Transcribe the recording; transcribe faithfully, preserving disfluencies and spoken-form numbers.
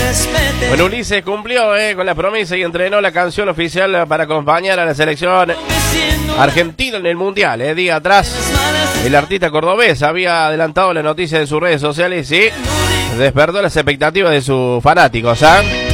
Bueno, Ulises cumplió eh, con la promesa y entrenó la canción oficial para acompañar a la selección argentina en el Mundial. Eh, día atrás, el artista cordobés había adelantado la noticia en sus redes sociales y despertó las expectativas de sus fanáticos. ¿eh?